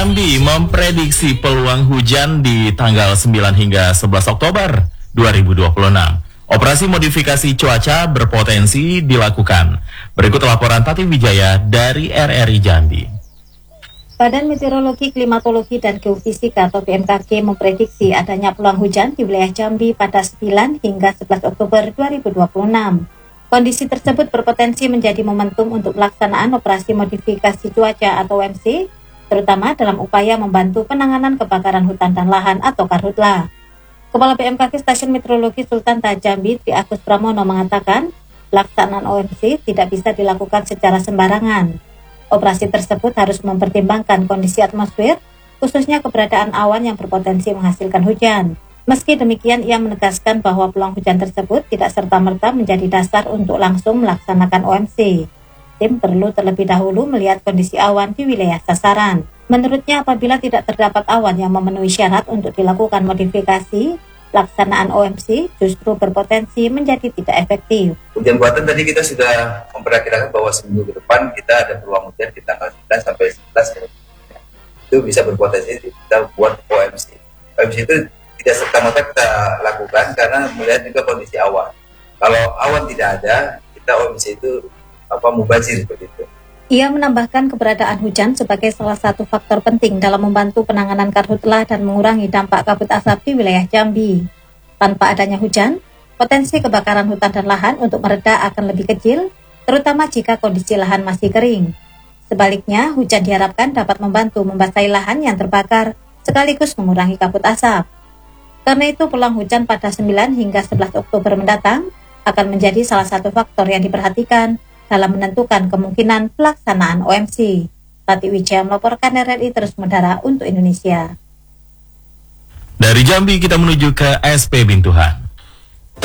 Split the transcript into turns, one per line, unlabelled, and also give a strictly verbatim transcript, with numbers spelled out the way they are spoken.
Jambi memprediksi peluang hujan di tanggal sembilan hingga sebelas Oktober dua ribu dua puluh enam. Operasi modifikasi cuaca berpotensi dilakukan. Berikut laporan Tati Wijaya dari R R I Jambi.
Badan Meteorologi, Klimatologi, dan Geofisika atau B M K G memprediksi adanya peluang hujan di wilayah Jambi pada sembilan hingga sebelas Oktober dua ribu dua puluh enam. Kondisi tersebut berpotensi menjadi momentum untuk pelaksanaan operasi modifikasi cuaca atau O M C, terutama dalam upaya membantu penanganan kebakaran hutan dan lahan atau Karhutla. Kepala B M K G Stasiun Meteorologi Sultan Toha Jambi, Tri Agus Pramono mengatakan, pelaksanaan O M C tidak bisa dilakukan secara sembarangan. Operasi tersebut harus mempertimbangkan kondisi atmosfer, khususnya keberadaan awan yang berpotensi menghasilkan hujan. Meski demikian, ia menegaskan bahwa peluang hujan tersebut tidak serta-merta menjadi dasar untuk langsung melaksanakan O M C. Tim perlu terlebih dahulu melihat kondisi awan di wilayah sasaran. Menurutnya, apabila tidak terdapat awan yang memenuhi syarat untuk dilakukan modifikasi, pelaksanaan O M C justru berpotensi menjadi tidak efektif.
Hujan buatan tadi kita sudah memperkirakan bahwa seminggu ke depan kita ada peluang hujan di tanggal sembilan sampai sebelas. Itu bisa berpotensi kita buat O M C. O M C itu tidak serta-merta kita lakukan karena melihat juga kondisi awan. Kalau awan tidak ada, kita O M C itu apa mubazir seperti itu.
Ia menambahkan keberadaan hujan sebagai salah satu faktor penting dalam membantu penanganan karhutla dan mengurangi dampak kabut asap di wilayah Jambi. Tanpa adanya hujan, potensi kebakaran hutan dan lahan untuk mereda akan lebih kecil, terutama jika kondisi lahan masih kering. Sebaliknya, hujan diharapkan dapat membantu membasahi lahan yang terbakar, sekaligus mengurangi kabut asap. Karena itu, peluang hujan pada sembilan hingga sebelas Oktober mendatang akan menjadi salah satu faktor yang diperhatikan dalam menentukan kemungkinan pelaksanaan O M C. Tati Wijaya melaporkan R R I terus mendara untuk Indonesia.
Dari Jambi kita menuju ke S P Bintuhan.